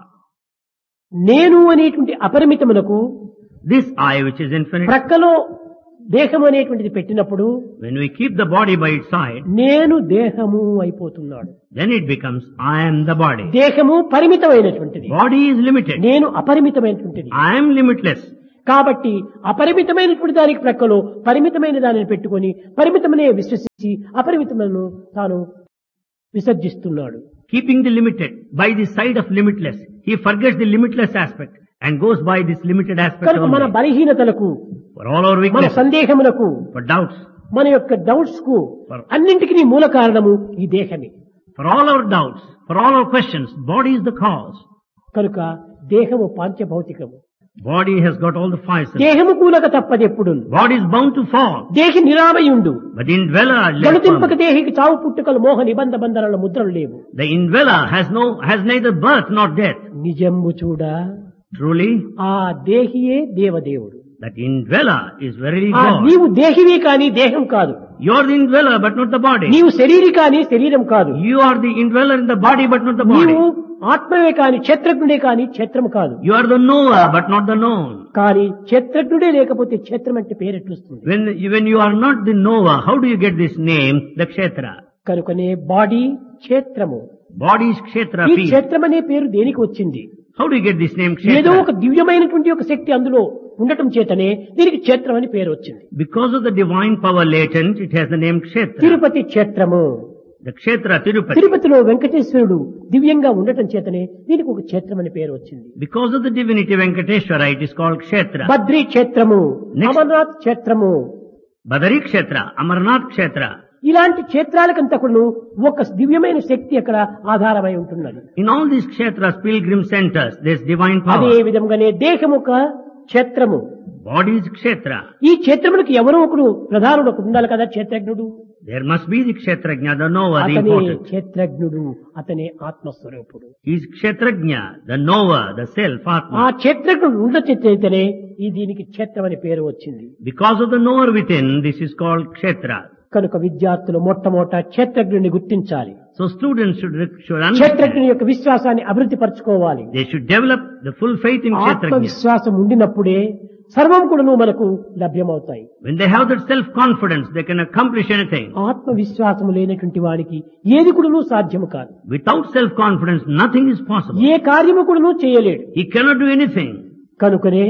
నేను అనేటువంటి అపరిమితమునకు This I which is infinite, ప్రక్కలో దేహం అనేటువంటిది పెట్టినప్పుడు when we keep the body by its side, నేను దేహము అయిపోతున్నాడు. then it becomes I am the body. దేహము పరిమితమైనటువంటిది, Body is limited. నేను అపరిమితమైనటువంటిది. I am limitless. కాబట్టి అపరిమితమైనటువంటి దానికి ప్రక్కలో పరిమితమైన దానిని పెట్టుకొని పరిమితమనే విశ్వసించి అపరిమితమైన తాను విసర్జిస్తున్నాడు. Keeping the limited by the side of limitless, he forgets the limitless aspect and goes by this limited aspect కనుక మన only. బలహీనతలకు, For all our మన weaknesses, సందేహములకు, for doubts, మన యొక్క డౌట్స్ కు అన్నింటికి మూల కారణము ఈ దేహమే. for all our doubts, for all our questions, body is the cause. కనుక దేహము పాంచభౌతికము. Body has got all the five senses. దేహము కూలక తప్పదెప్పుడు. Body is bound to fall, దేహి నిరామయుండు. but the indweller lives గణతింపక firmly. దేహికి చావు పుట్టుకలు మోహ నిబంధ బంధనల ముద్రలు లేవు. The indweller has neither birth nor death. నిజంబు చూడ Truly, ఆ దేహియే దేవదేవుడు. that indweller is verily ఆ God. నీవు దేహివే కాని దేహం కాదు. You are the indweller, but not the body. నీవు శరీరి కాని శరీరం కాదు. You are the indweller in the body, but not the body. నీవు ఆత్మవే కాని క్షేత్రజ్ఞుడే కాని క్షేత్రము కాదు. You are the knower, but not the known. కానీ క్షేత్రజ్ఞుడే లేకపోతే క్షేత్రం అంటే పేరెట్లుస్తుంది. When you are not the knower, how do you get this name, the kshetra? కనుకనే బాడీ క్షేత్రము. Body is kshetra, ఈ field. క్షేత్రం అనే పేరు దేనికి వచ్చింది? How do you get this name ఏదో kshetra? ఒక దివ్యమైనటువంటి ఒక శక్తి అందులో ఉండటం చేతనే దీనికి క్షేత్రం అని పేరు వచ్చింది. Because of the divine power latent, it has the name kshetra. Tirupati క్షేత్రము. The kshetra, Tirupati. తిరుపతిలో వెంకటేశ్వరుడు దివ్యంగా ఉండటం చేతనే దీనికి ఒక క్షేత్రం అని పేరు వచ్చింది. Because of the divinity Venkateshwara, it is called kshetra. Badri క్షేత్రము, Next. అమర్నాథ్ క్షేత్రము. Badari kshetra, Amarnath kshetra. ఇలాంటి క్షేత్రాలకంతకును ఒక దివ్యమైన శక్తి అక్కడ ఆధారమై ఉంటున్నది. In all these kshetras, pilgrim centers, there is divine అదే power. విధంగానే దేహము ఒక క్షేత్రము. Body is kshetra. ఈ క్షేత్రములకు ఎవరో ఒకడు ప్రధానుడు ఒకడు ఉండాలి కదా, క్షేత్రజ్ఞుడు. There must be the kshetrajna, the knower, the అతనే important. క్షేత్రజ్ఞుడు, అతనే ఆత్మస్వరూపుడు. He is kshetrajna, the knower, the self, ఆ Atma. క్షేత్రజ్ఞుడు ఉండచేతనే ఈ దీనికి క్షేత్రం అని పేరు వచ్చింది. Because of the knower within, this is called kshetra. కనుక విద్యార్థులు మొట్టమొదట క్షేత్రజ్ఞుడిని గుర్తించాలి. So students should understand. క్షేత్రజ్ఞుని యొక్క విశ్వాసాన్ని అభివృద్ధి పరచుకోవాలి. They should develop the full faith in kshetrajna. ఆత్మవిశ్వాసం ఉండినప్పుడే సర్వం కూడాను మనకు లభ్యమవుతాయి. When they have that self-confidence, they can accomplish anything. ఆత్మవిశ్వాసము లేనటువంటి వాడికి ఏది కూడాను సాధ్యము కాదు. Without self-confidence, nothing is possible. ఏ కార్యము కూడాను చేయలేడు. He cannot do anything. కనుకనే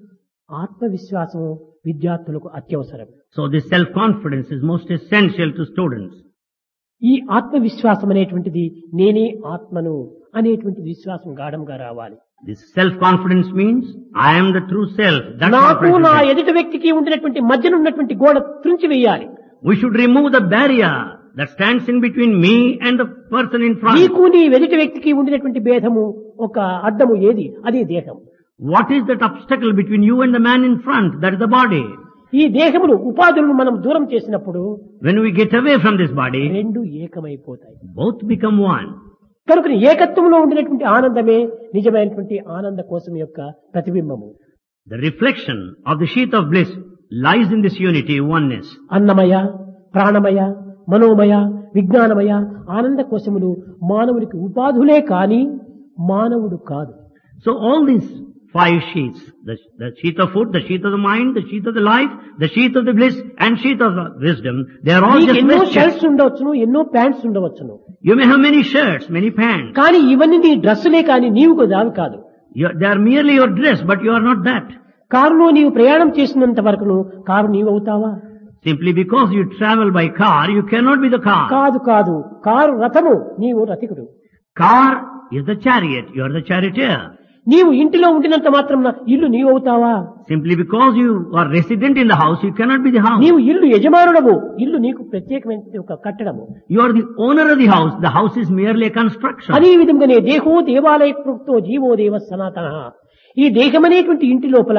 ఆత్మవిశ్వాసము విద్యార్థులకు అత్యవసరం. So this self-confidence is most essential to students. ఈ ఆత్మవిశ్వాసం అనేటువంటిది నేనే ఆత్మను అనేటువంటి విశ్వాసం గాఢంగా రావాలి. This self-confidence means, I am the true self. That's నాకు confidence నా is. ఎదుటి వ్యక్తికి ఉండినటువంటి మధ్యన ఉన్నటువంటి గోడ త్రుంచి వేయాలి. We should remove the barrier that stands in between me and the person in front. నీకు నీ ఎదుటి వ్యక్తికి ఉండినటువంటి భేదము ఒక అడ్డము ఏది? అదే దేహం. What is that obstacle between you and the man in front? That is the body. ఈ దేహమును ఉపాధులను మనం దూరం చేసినప్పుడు When we get away from this body, రెండు ఏకమైపోతాయి. both become one. కనుక ఏకత్వంలో ఉండినటువంటి ఆనందమే నిజమైనటువంటి ఆనంద కోసం యొక్క ప్రతిబింబము. The reflection of the sheath of bliss lies in this unity, oneness. అన్నమయ, ప్రాణమయ, మనోమయ, విజ్ఞానమయ ఆనంద కోశములు మానవుడికి ఉపాధులే కాని మానవుడు కాదు. So all these 5 sheaths. The sheath of food, the sheath of the mind, the sheath of the life, the sheath of the bliss, and sheath of the wisdom. They are all నీకు just ఎన్నో vestures. Shirts ఉండవచ్చును, ఎన్నో pants ఉండవచ్చును. You may have many shirts, many pants. కానీ ఇవన్నీ నీ డ్రెస్సులే కానీ నీవు దావి కాదు. They are merely your dress, but you are not that. కారులో నీవు ప్రయాణం చేసినంత వరకును కారు నీవు అవుతావా? Simply because you travel by car, you cannot be the car. కాదు కాదు, కారు రథము, నీవు రథికుడు. Car is the chariot, you are the charioteer. నీవు ఇంటిలో ఉండినంత మాత్రం ఇల్లు నీవు అవుతావా? Simply because you are resident in the house, you cannot be the house. నీవు ఇల్లు యజమానుడము, ఇల్లు నీకు ప్రత్యేకమైన ఒక కట్టడము. You are the owner of the house is merely a construction. అదే విధంగానే దేహో దేవాలయ కృప్తో జీవో దేవ సనాతన. ఈ దేహమనేటువంటి ఇంటి లోపల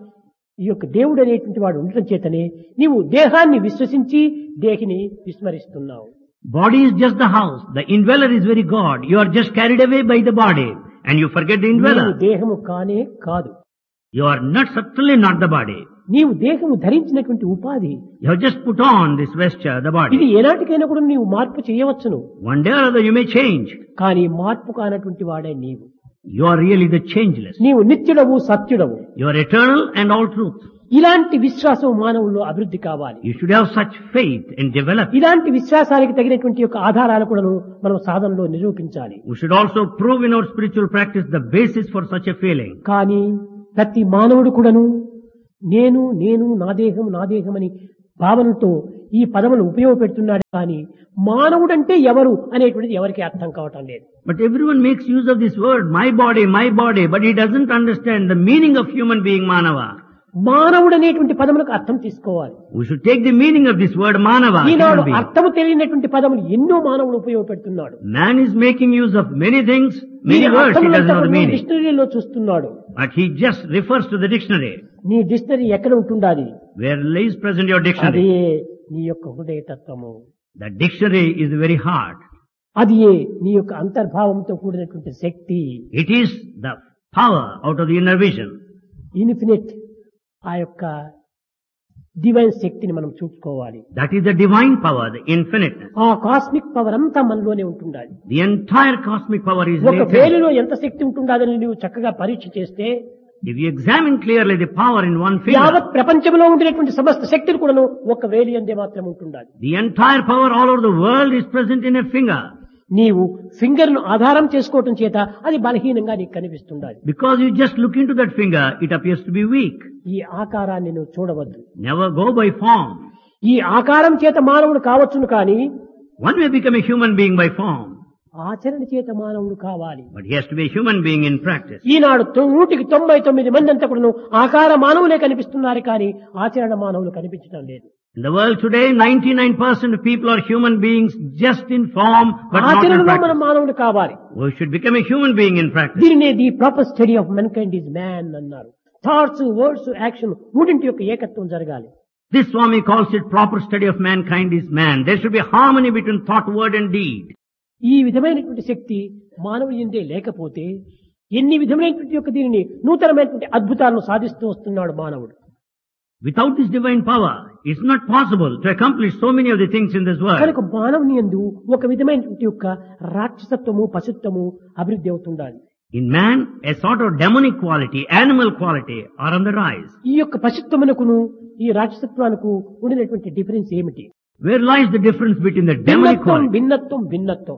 ఈ యొక్క దేవుడు అనేటువంటి వాడు ఉండటం చేతనే నీవు దేహాన్ని విశ్వసించి దేహిని విస్మరిస్తున్నావు. Body is just the house. The indweller is very God. You are just carried away by the body and you forget the నీవు indweller. దేహము కానే కాదు. You are certainly not the body. నీవు దేహము ధరించినటువంటి ఉపాధి. You have just put on this vesture, the ఇది body. ఏనాటికైనా కూడా నీవు మార్పు చేయవచ్చును. One day or other you may change. కానీ మార్పు కానటువంటి వాడే నీవు. You are really the changeless. నీవు నిత్యుడవు, సత్యుడవు. You are eternal and all truth. ఇలాంటి విశ్వాసం మానవుల్లో అభివృద్ధి కావాలి. You should have such faith and develop. ఇలాంటి విశ్వాసానికి తగినటువంటి యొక్క ఆధారాలు కూడా మనం సాధనలో నిరూపించాలి. We should also prove in our spiritual practice the basis for such a feeling. కానీ ప్రతి మానవుడు కూడాను నేను నేను నా దేహం అని భావనతో ఈ పదములు ఉపయోగపెడుతున్నాడు. కానీ మానవుడంటే ఎవరు అనేటువంటిది ఎవరికి అర్థం కావటం లేదు. But everyone makes use of this word, my body, but he doesn't understand the meaning of human being, Manava. మానవుడు అనేటువంటి పదములకు అర్థం తీసుకోవాలి. We should take the meaning of this word, Manava, Eenadu human being. అర్థము తెలియనటువంటి పదములు ఎన్నో మానవుడు ఉపయోగపెడుతున్నాడు. Man is making use of many things, many words, he doesn't know the meaning. డిక్షనరీలో చూస్తున్నాడు. But he just refers to the dictionary. నీ dictionary ఎక్కడ ఉంటుండాలి? Where lays present your అదే dictionary? నీ యొక్క హృదయ తత్వము. The dictionary is the very heart. అది నీ యొక్క అంతర్భావంతో కూడినటువంటి శక్తి. It is the power out of the inner vision. Infinite ఆ యొక్క డివైన్ శక్తిని మనం చూసుకోవాలి. That is the divine power, the infiniteness. ఆ కాస్మిక్ పవర్ అంతా మనలోనే ఉంటుండాలి. The entire cosmic power is ఒక latent. వేలులో ఎంత శక్తి ఉంటుందని నువ్వు చక్కగా పరీక్ష చేస్తే If you examine clearly the power in one finger, యావత్ ప్రపంచంలో ఉండినటువంటి సమస్త శక్తులు కూడాను ఒక వేలి అందే మాత్రం ఉంటుండాలి. the entire power all over the world is present in a finger. నీవు ఫింగర్ ను ఆధారం చేసుకోవటం చేత అది బలహీనంగా నీకు కనిపిస్తుండాలి. Because you just look into that finger, it appears to be weak. ఈ ఆకారాన్ని నువ్వు చూడవద్దు. Never go by form. ఈ ఆకారం చేత మానవుడు కావచ్చును కానీ One may become a human being by form, ఆచరణ చేత మానవుడు కావాలి. but he has to be a human being in practice. ఈనాడు 99 మంది అంతా కూడా ఆకార మానవులే కనిపిస్తున్నారు కానీ ఆచరణ మానవులు కనిపించడం లేదు. In the world today, 99% of people are human beings just in form, but not in ఆచరణలో మనం practice. మానవుడు కావాలి. We should become a human being in practice. దీనినే the proper study of మెన్కైండ్ is man అన్నారు. థాట్స్, వర్డ్స్, యాక్షన్ మూడింటి యొక్క ఏకత్వం జరగాలి. This Swami calls it proper study of mankind is man. There should be harmony between thought, word and deed. ఈ విధమైనటువంటి శక్తి మానవుడి యందే లేకపోతే ఎన్ని విధమైనటువంటి యొక్క దీనిని నూతనమైనటువంటి అద్భుతాలను సాధిస్తూ వస్తున్నాడు మానవుడు. Without this divine power, it's not possible to accomplish so many of the things in this world. కనుక మానవుని యందు ఒక విధమైనటువంటి యొక్క రాక్షసత్వము, పశుత్వము అభివృద్ధి అవుతుండాలి. In man, a sort of demonic quality, animal quality are on the rise. ఈ యొక్క పశుత్వమునకును ఈ రాక్షసత్వానికి ఉండినటువంటి డిఫరెన్స్ ఏమిటి? Where lies the difference between the demonic quality? భిన్నత్వం.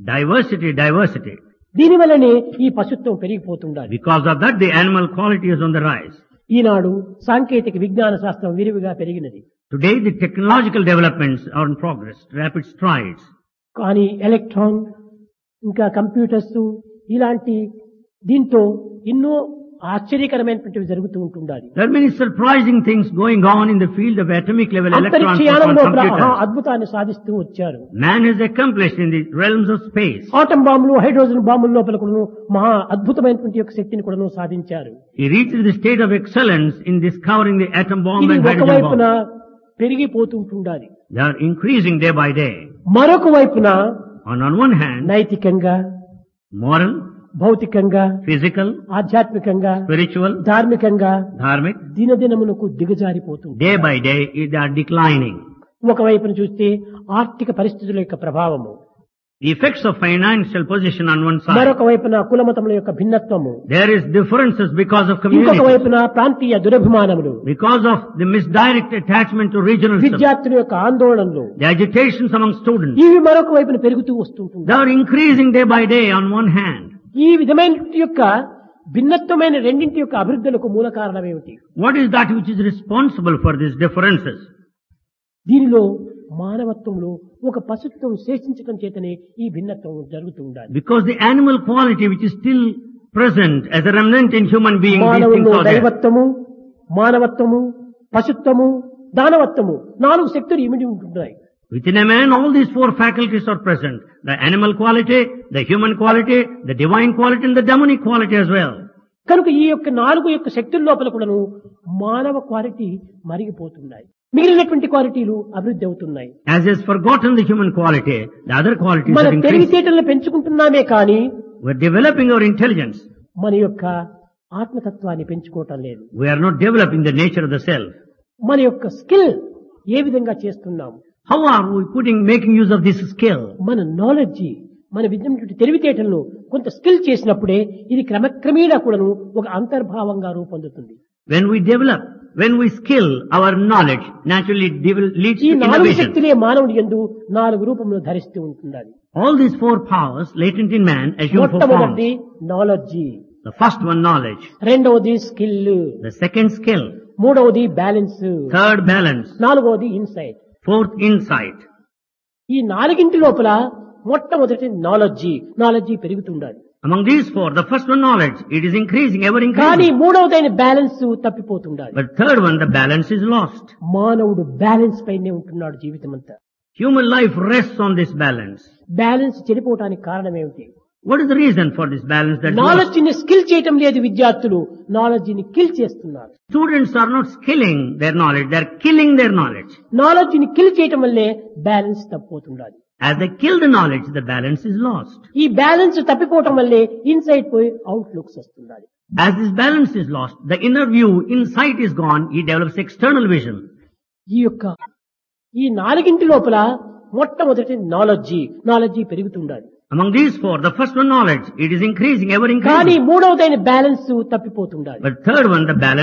Diversity. దీని వల్లనే ఈ పశుత్వం పెరిగిపోతుండాలి. Because of that, the animal quality is on the rise. ఈనాడు సాంకేతిక విజ్ఞాన శాస్త్రం విరివిగా పెరిగినది. Today, the technological developments are in progress, rapid strides. కానీ ఎలక్ట్రాన్ ఇంకా కంప్యూటర్స్ ఇలాంటి దీంతో ఎన్నో ఆశ్చర్యకరమైనటువంటివి జరుగుతూ ఉంటుండాలి. There are many surprising things going on in the field of atomic level electrons అంతరిక్షయానంలో and computers. అద్భుతాన్ని సాధిస్తూ వచ్చారు. Man has accomplished in the realms of space. Atom బాంబులు, హైడ్రోజన్ బాంబుల లోపల కూడా మహా అద్భుతమైనటువంటి యొక్క శక్తిని కూడా సాధించారు. He reached the state of excellence in discovering the atom bomb ఇది and hydrogen ఒకవైపున bomb. పెరిగిపోతుంటుండాలి. They are increasing day by day. మరొక వైపున On one hand, నైతికంగా, moral, భౌతికంగా, physical, ఆధ్యాత్మికంగా, spiritual, ధార్మికంగా dharmic, దినదినమునకు దిగజారిపోతుంది. day by day they are declining. ఒకవైపున చూస్తే ఆర్థిక పరిస్థితుల యొక్క ప్రభావము, The effects of financial position on one side. మరొక వైపున కులమతముల యొక్క భిన్నత్వము, There is differences because of ఇంకొక community. వైపున ప్రాంతీయ దురభిమానములు, Because of the misdirect attachment to regionalism. విద్యార్థుల యొక్క ఆందోళనలు, The agitations among students. ఇవి మరొక వైపున పెరుగుతూ వస్తుంటుంది. They are increasing day by day on one hand. ఈ విధమైన యొక్క భిన్నత్వమైన రెండింటి యొక్క అభివృద్ధులకు మూల కారణం ఏమిటి? What is that which is responsible for these differences? దీనిలో మానవత్వంలో ఒక పశుత్వం శేషించడం చేతనే ఈ భిన్నత్వం జరుగుతూ ఉండాలి. Because the animal quality which is still present as a remnant in human being, these things మానవుల్లో are there. దైవత్వము, మానవత్వము, పశుత్వము, దానవత్వము 4 శక్తులు ఇమిడి ఉంటున్నాయి. Within a man, all these 4 faculties are present. The animal quality, the human quality, the divine quality and the demonic quality as well. కనుక ఈ యొక్క 4 యొక్క శక్తుల లోపల కూడాను మానవ క్వాలిటీ మరిగిపోతున్నాయి. మిగిలినటువంటి క్వాలిటీలు అభివృద్ధి అవుతున్నాయి. As is forgotten the human quality, the other qualities మన are increasing. తెలివితేటలను పెంచుకుంటున్నామే కానీ We're developing our intelligence. మన యొక్క ఆత్మతత్వాన్ని పెంచుకోవటం లేదు. We are not developing the nature of the self. మన యొక్క స్కిల్ ఏ విధంగా చేస్తున్నాము? How are we making use of this skill? మన నాలెడ్జ్, మన విద్యటువంటి తెలివితేటలను కొంత స్కిల్ చేసినప్పుడే ఇది క్రమక్రమేణా కూడాను ఒక అంతర్భావంగా రూపొందుతుంది. When we skill our knowledge, naturally it leads ఈ to 4 innovation. శక్తులే మానవుడి యందు 4 రూపములను ధరిస్తూ ఉంటున్నది. All these 4 powers latent in man assume 4 forms. మొట్టమొదటి knowledge, The first one, knowledge. రెండవది స్కిల్, The second, skill. మూడవది బ్యాలెన్స్, Third, balance. నాలుగవది ఇన్సైట్. Fourth, insight. ఈ 4 లోపల మొట్టమొదటి knowledge పెరుగుతుండాలి. Among these 4, the first one, knowledge, it is increasing, ever కానీ increasing. మూడవదైన balance తప్పిపోతుండాలి. But third one, the balance is lost. మానవుడు balance పైనే ఉంటున్నాడు జీవితం అంతా. Human life rests on this balance. Balance చెడిపోవడానికి కారణం ఏమిటి? What is the reason for this balance that knowledge ని skill చేయటం లేదు విద్యార్థులు, నాలెడ్జ్ ని కిల్ చేస్తున్నారు. students are not skilling their knowledge, they are killing their knowledge. Knowledge ని kill చేయటం వల్లే balance తప్పిపోతుండాలి. As they kill the knowledge, the balance is lost. ఈ బ్యాలెన్స్ తప్పిపోవటం వల్లే ఇన్సైట్ పోయి out looks వస్తుండాలి. As this balance is lost, the inner view, insight is gone, he develops external vision. ఈ 4 లోపల మొట్టమొదటి knowledge పెరుగుతుండాలి. Among these 4, the first one, knowledge, it is increasing, ever కానీ increasing. మూడవదైన balance తప్పిపోతుండాలి. But third one, the balance